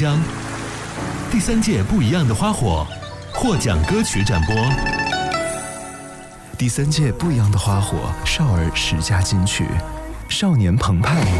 江。第3届不一样的花火获奖歌曲展播。 第3届不一样的花火少儿10佳金曲，少年澎湃